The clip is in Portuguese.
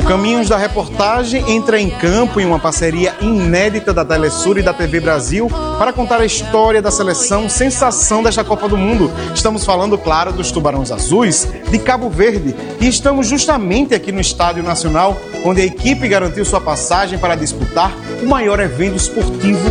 Caminhos da Reportagem entra em campo em uma parceria inédita da Telesur e da TV Brasil para contar a história da seleção sensação desta Copa do Mundo. Estamos falando, claro, dos Tubarões Azuis de Cabo Verde e estamos justamente aqui no Estádio Nacional, onde a equipe garantiu sua passagem para disputar o maior evento esportivo